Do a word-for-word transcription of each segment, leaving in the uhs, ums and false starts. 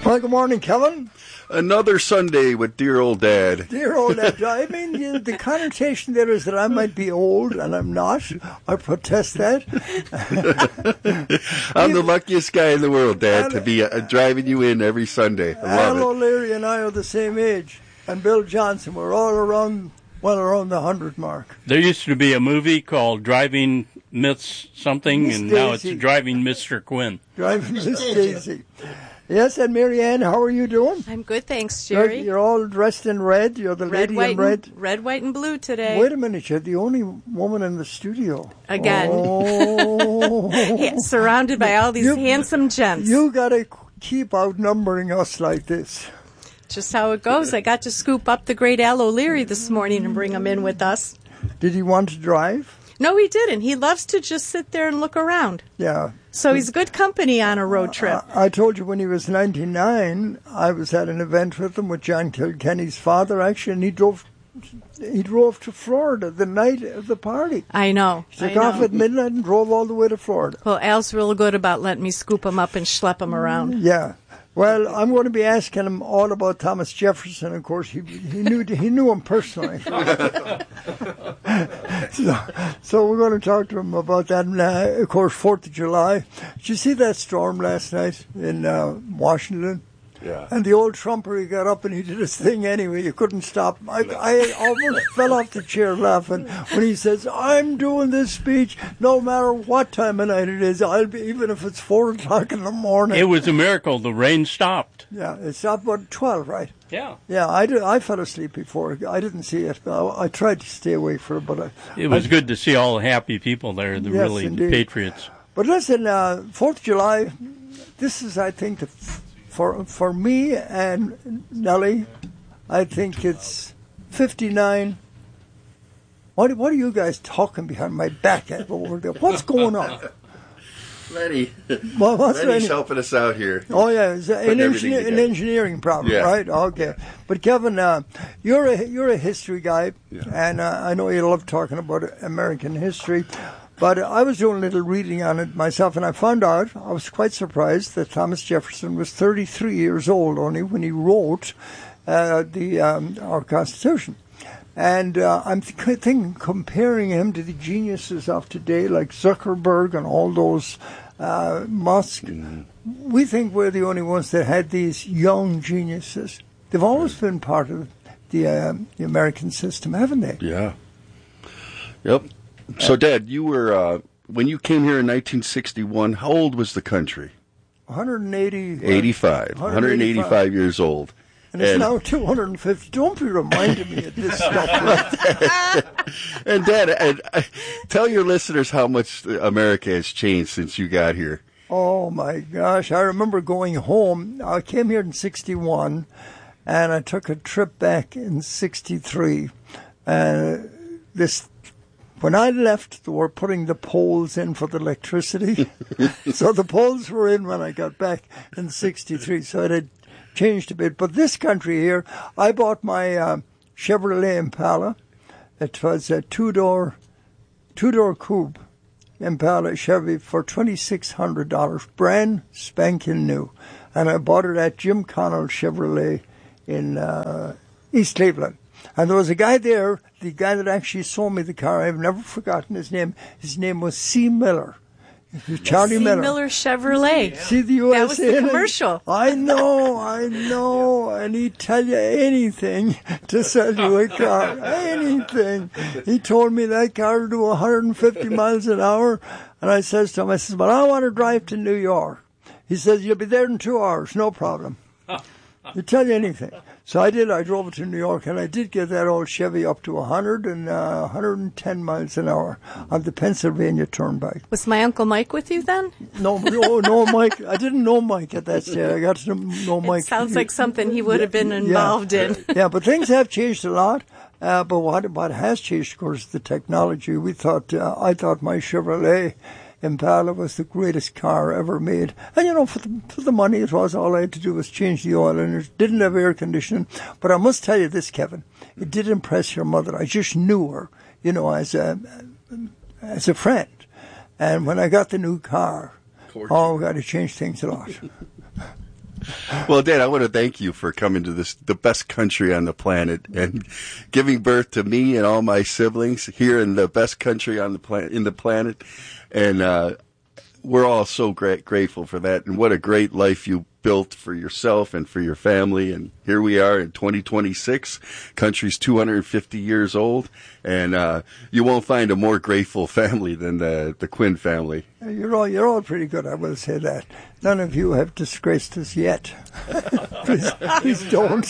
Well, good morning, Kevin. Another Sunday with dear old Dad. Dear old Dad. I mean, you, the connotation there is that I might be old, and I'm not. I protest that. I'm the luckiest guy in the world, Dad, to be uh, driving you in every Sunday. I love Al it. O'Leary and I are the same age, and Bill Johnson. We're all around, well, around the hundred mark. There used to be a movie called Driving Miss something, Miss and now it's Daisy. Driving Mister Quinn. Driving Miss Daisy. Yes, and Marianne, how are you doing? I'm good, thanks, You're, Jerry. you're all dressed in red. You're the red, lady white, in red. And, red, white, and blue today. Wait a minute, you're the only woman in the studio. Again. Oh. Yeah, surrounded by all these You- handsome gents. You got to keep outnumbering us like this. Just how it goes. I got to scoop up the great Al O'Leary this morning and bring him in with us. Did he want to drive? No, he didn't. He loves to just sit there and look around. Yeah. So he's good company on a road trip. I, I told you when he was ninety-nine, I was at an event with him with John Kilkenny's father, actually, and he drove he drove to Florida the night of the party. I know. He took I know. off at midnight and drove all the way to Florida. Well, Al's real good about letting me scoop him up and schlep him around. Yeah. Well, I'm going to be asking him all about Thomas Jefferson. Of course, he he knew he knew him personally. so, so we're going to talk to him about that. And, uh, of course, Fourth of July. Did you see that storm last night in uh, Washington? Yeah. And the old Trumper, he got up and he did his thing anyway. You couldn't stop him. I, I almost fell off the chair laughing when he says, I'm doing this speech no matter what time of night it is. I'll be, even if it's four o'clock in the morning. It was a miracle. The rain stopped. Yeah, it stopped about twelve, right? Yeah. Yeah, I, did, I fell asleep before. I didn't see it. I, I tried to stay away from it, but I... It was I, good to see all the happy people there, the Yes, really indeed. the patriots. But listen, uh, Fourth of July, this is, I think, the... For for me and Nellie, I think it's fifty-nine. What what are you guys talking behind my back at over there? What's going on? Lenny. Well, what's Lenny's Lenny? helping us out here. Oh yeah, it's an, Putting everything engineer, an together. engineering problem, Yeah. right? Okay, but Kevin, uh, you're a you're a history guy, Yeah. and uh, I know you love talking about American history. But I was doing a little reading on it myself, and I found out, I was quite surprised that Thomas Jefferson was thirty-three years old only when he wrote uh, the um, our Constitution. And uh, I'm th- thinking, comparing him to the geniuses of today, like Zuckerberg and all those, uh, Musk, Mm-hmm. we think we're the only ones that had these young geniuses. They've always been part of the, uh, the American system, haven't they? Yeah. Yep. So, Dad, you were, uh, when you came here in nineteen sixty-one, how old was the country? one hundred eighty. eighty-five. one hundred eighty-five years old. And it's And- now two hundred fifty. Don't be reminding me of this stuff. And, Dad, and, uh, tell your listeners how much America has changed since you got here. Oh, my gosh. I remember going home. I came here in sixty-one, and I took a trip back in sixty-three. And this... When I left, they were putting the poles in for the electricity. So the poles were in when I got back in sixty-three. So it had changed a bit. But this country here, I bought my uh, Chevrolet Impala. It was a two-door, two-door coupe Impala Chevy for twenty-six hundred dollars, brand spanking new. And I bought it at Jim Connell Chevrolet in uh, East Cleveland. And there was a guy there, the guy that actually sold me the car. I've never forgotten his name. His name was C. Miller. Charlie C. Miller. Miller Chevrolet. See the U S A. That was the in it? commercial. I know, I know. And he'd tell you anything to sell you a car. Anything. He told me that car would do one hundred fifty miles an hour. And I says to him, I says, but I want to drive to New York. He says, you'll be there in two hours, no problem. He'll tell you anything. So I did. I drove it to New York, and I did get that old Chevy up to one hundred and uh, one hundred ten miles an hour on the Pennsylvania Turnpike. Was my Uncle Mike with you then? No, no, no, Mike. I didn't know Mike at that stage. I got to know Mike. It sounds like something he would have been involved yeah. in. Yeah, but things have changed a lot. Uh, but what what has changed, of course, is the technology. We thought, uh, I thought my Chevrolet Impala was the greatest car ever made. And, you know, for the, for the money it was, all I had to do was change the oil, and it didn't have air conditioning. But I must tell you this, Kevin, it did impress your mother. I just knew her, you know, as a, as a friend. And when I got the new car, oh, God, it changed things a lot. Well, Dad, I want to thank you for coming to this, the best country on the planet, and giving birth to me and all my siblings here in the best country on the planet, in the planet. And, uh, we're all so great, grateful for that. And what a great life you built for yourself and for your family. And here we are in twenty twenty-six, country's two hundred fifty years old. And, uh, you won't find a more grateful family than the, the Quinn family. You're all, you're all pretty good, I will say that. None of you have disgraced us yet. please, please don't.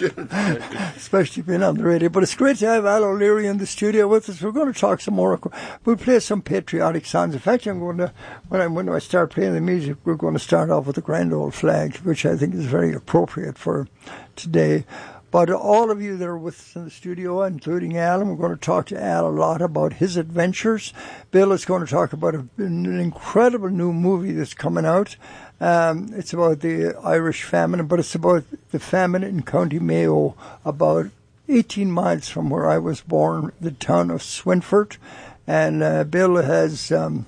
Especially being on the radio. But it's great to have Al O'Leary in the studio with us. We're going to talk some more. We'll play some patriotic songs. In fact, I'm going to, when I, when I start playing the music, we're going to start off with the Grand Old Flag, which I think is very appropriate for today. But all of you that are with us in the studio, including Al, and we're going to talk to Al a lot about his adventures. Bill is going to talk about a, an incredible new movie that's coming out. Um, it's about the Irish famine, but it's about the famine in County Mayo, about eighteen miles from where I was born, the town of Swinford. And uh, Bill has um,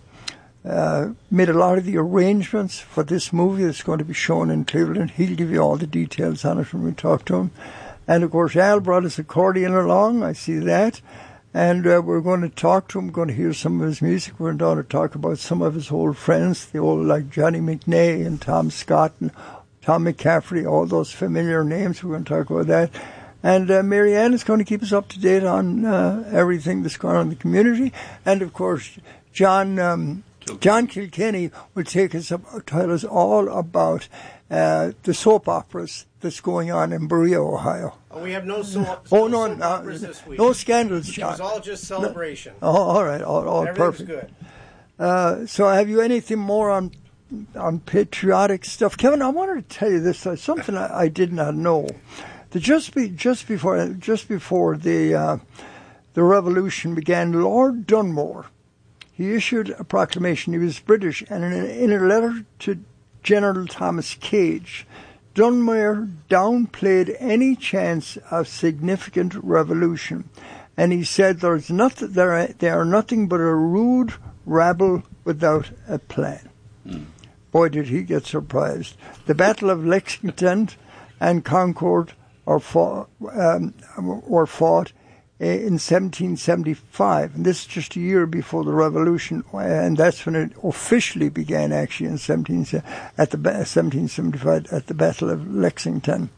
uh, made a lot of the arrangements for this movie that's going to be shown in Cleveland. He'll give you all the details on it when we talk to him. And, of course, Al brought his accordion along. I see that. And uh, we're going to talk to him, going to hear some of his music. We're going to talk about some of his old friends, the old, like Johnny McNay and Tom Scott and Tom McCaffrey, all those familiar names. We're going to talk about that. And uh, Mary Ann is going to keep us up to date on uh, everything that's going on in the community. And, of course, John um, John Kilkenny will take us up, tell us all about uh, the soap operas that's going on in Berea, Ohio. Oh, we have no soap, oh, no no, soap no, operas this week. No scandals, John. It was all just celebration. No. Oh, all right, all, all Everything's perfect. good. Uh, so have you anything more on on patriotic stuff? Kevin, I wanted to tell you this, uh, something I, I did not know. The just be, just before just before the uh, the revolution began, Lord Dunmore, he issued a proclamation. He was British, and in a, in a letter to General Thomas Gage, Dunmore downplayed any chance of significant revolution, and he said there's nothing, there are, they are nothing but a rude rabble without a plan. Mm. Boy, did he get surprised. The Battle of Lexington and Concord are fought, um, were fought in seventeen seventy-five, and this is just a year before the Revolution, and that's when it officially began. Actually, in seventeen at the seventeen seventy-five at the Battle of Lexington,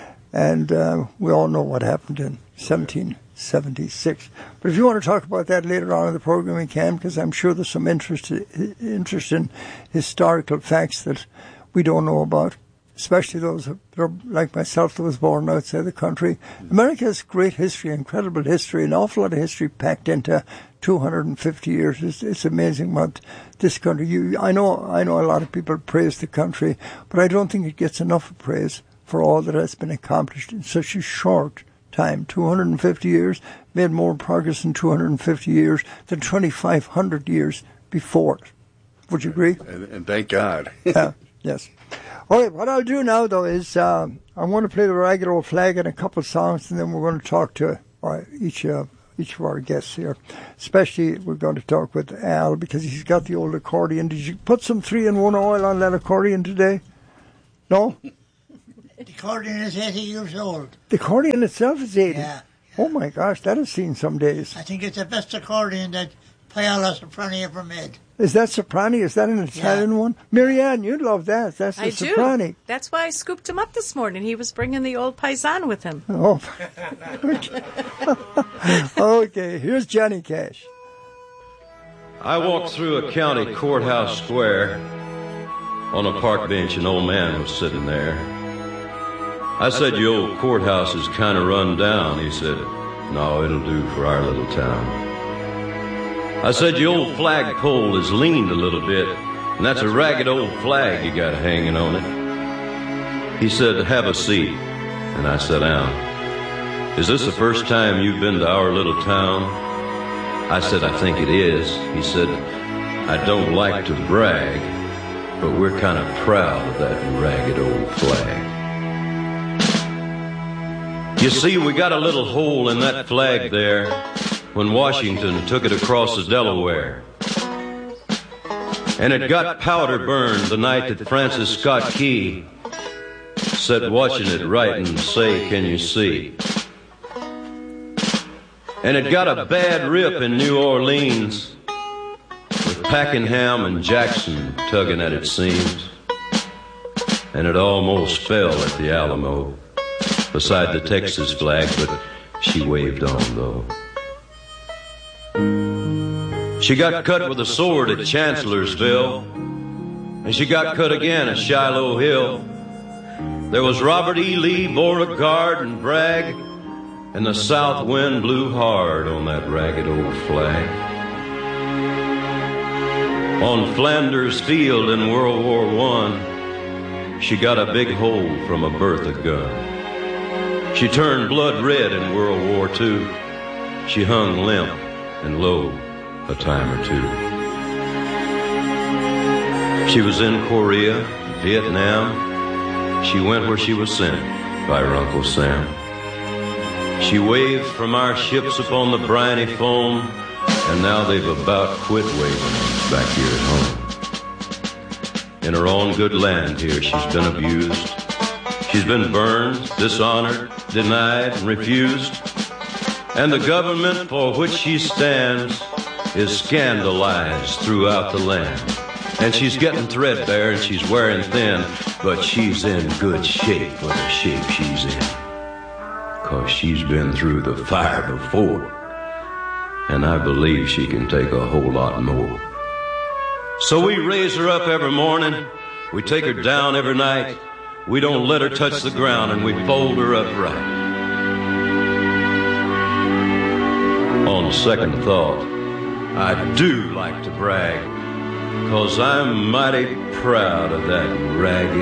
and uh, we all know what happened in seventeen seventy-six. But if you want to talk about that later on in the program, we can, because I'm sure there's some interest interest in historical facts that we don't know about, especially those that are like myself that was born outside the country. America has great history, incredible history, an awful lot of history packed into two hundred fifty years. It's, it's amazing what this country, you, I know I know a lot of people praise the country, but I don't think it gets enough praise for all that has been accomplished in such a short time. two hundred fifty years, made more progress in two hundred fifty years than twenty-five hundred years before it. Would you agree? And, and thank God. Yeah, yes. All right, what I'll do now, though, is uh, I want to play the Ragged Old Flag and a couple of songs, and then we're going to talk to uh, each uh, each of our guests here. Especially, we're going to talk with Al, because he's got the old accordion. Did you put some three in one oil on that accordion today? No? The accordion is eighty years old. The accordion itself is eighty? Yeah. Oh, my gosh, that has seen some days. I think it's the best accordion that Paolo Soprani ever made. Is that soprani? Is that an Italian yeah. one? Mary Ann, you'd love that. That's the I soprani. do. That's why I scooped him up this morning. He was bringing the old paisan with him. Oh. Okay, here's Johnny Cash. I walked through a county courthouse square. On a park bench, an old man was sitting there. I said, "Your old courthouse is kind of run down." He said, "No, it'll do for our little town." I said, "Your old flagpole is leaned a little bit, and that's a ragged old flag you got hanging on it." He said, "Have a seat," and I sat down. "Is this the first time you've been to our little town?" I said, "I think it is." He said, "I don't like to brag, but we're kind of proud of that ragged old flag. You see, we got a little hole in that flag there when Washington took it across the Delaware. And it got powder burned the night that Francis Scott Key sat watching it write and say, can you see? And it got a bad rip in New Orleans, with Pakenham and Jackson tugging at its seams. And it almost fell at the Alamo, beside the Texas flag, but she waved on, though. She got cut with a sword at Chancellorsville, and she got cut again at Shiloh Hill. There was Robert E. Lee, Beauregard, and Bragg, and the south wind blew hard on that ragged old flag. On Flanders Field in World War One, she got a big hole from a Bertha gun. She turned blood red in World War Two. She hung limp and low a time or two. She was in Korea, Vietnam. She went where she was sent by her Uncle Sam. She waved from our ships upon the briny foam, and now they've about quit waving back here at home. In her own good land here, she's been abused. She's been burned, dishonored, denied, and refused. And the government for which she stands is scandalized throughout the land. And she's getting threadbare and she's wearing thin, but she's in good shape for the shape she's in. 'Cause she's been through the fire before, and I believe she can take a whole lot more. So we raise her up every morning, we take her down every night, we don't let her touch the ground, and we fold her up right. On second thought, I do like to brag, 'cause I'm mighty proud of that ragged